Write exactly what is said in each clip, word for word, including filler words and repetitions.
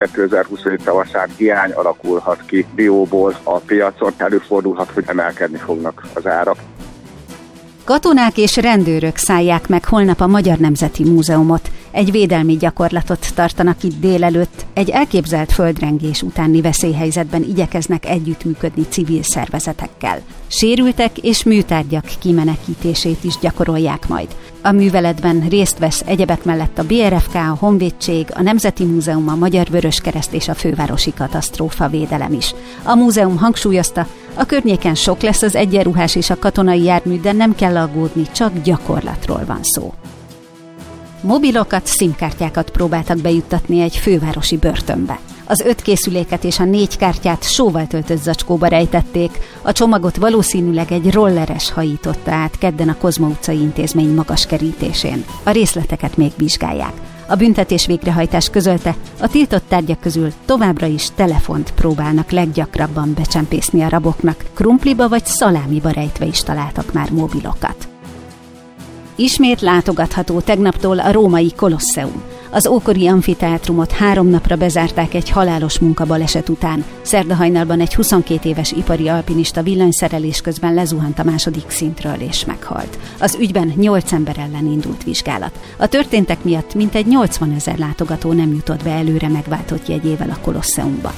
kétezer-huszonöt tavaszán hiány alakulhat ki dióból a piacon, előfordulhat, hogy emelkedni fognak az árak. Katonák és rendőrök szállják meg holnap a Magyar Nemzeti Múzeumot. Egy védelmi gyakorlatot tartanak itt délelőtt. Egy elképzelt földrengés utáni veszélyhelyzetben igyekeznek együttműködni civil szervezetekkel. Sérültek és műtárgyak kimenekítését is gyakorolják majd. A műveletben részt vesz egyebek mellett a bé er ef ká, a Honvédség, a Nemzeti Múzeum, a Magyar Vöröskereszt és a Fővárosi Katasztrófavédelem is. A múzeum hangsúlyozta, a környéken sok lesz az egyenruhás és a katonai jármű, de nem kell aggódni, csak gyakorlatról van szó. Mobilokat, szimkártyákat próbáltak bejuttatni egy fővárosi börtönbe. Az öt készüléket és a négy kártyát sóval töltött zacskóba rejtették, a csomagot valószínűleg egy rolleres hajította át kedden a Kozma utcai intézmény magas kerítésén. A részleteket még vizsgálják. A büntetés végrehajtás közölte, a tiltott tárgyak közül továbbra is telefont próbálnak leggyakrabban becsempészni a raboknak, krumpliba vagy szalámiba rejtve is találtak már mobilokat. Ismét látogatható tegnaptól a római Kolosseum. Az ókori amfiteátrumot három napra bezárták egy halálos munkabaleset után. Szerda hajnalban egy huszonkét éves ipari alpinista villanyszerelés közben lezuhant a második szintről és meghalt. Az ügyben nyolc ember ellen indult vizsgálat. A történtek miatt mintegy nyolcvanezer látogató nem jutott be előre megváltott jegyével a Kolosseumba.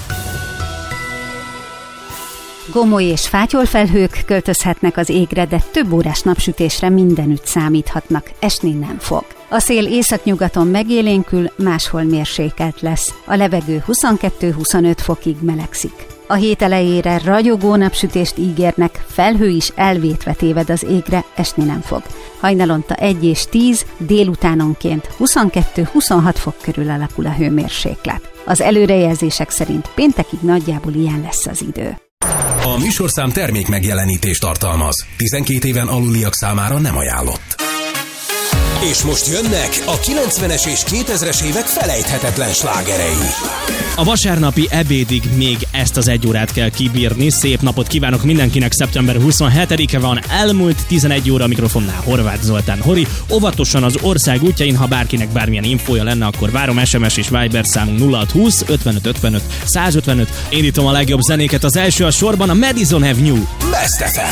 Gomoly és fátyolfelhők költözhetnek az égre, de több órás napsütésre mindenütt számíthatnak, esni nem fog. A szél északnyugaton megélénkül, máshol mérsékelt lesz. A levegő huszonkettő-huszonöt fokig melegszik. A hét elejére ragyogó napsütést ígérnek, felhő is elvétve téved az égre, esni nem fog. Hajnalonta egy és tíz, délutánonként huszonkettő-huszonhat fok körül alakul a hőmérséklet. Az előrejelzések szerint péntekig nagyjából ilyen lesz az idő. A műsorszám termék megjelenítést tartalmaz. tizenkét éven aluliak számára nem ajánlott. És most jönnek a kilencvenes és kétezres évek felejthetetlen slágerei. A vasárnapi ebédig még ezt az egy órát kell kibírni. Szép napot kívánok mindenkinek, szeptember huszonhetedike van, elmúlt tizenegy óra, a mikrofonnál Horváth Zoltán Hori. Óvatosan az ország útjain, ha bárkinek bármilyen infója lenne, akkor várom. es em es és Viber számunk nulla hat húsz ötvenöt ötvenöt százötvenöt. Indítom a legjobb zenéket, az első a sorban a Madison Avenue. Best ef em.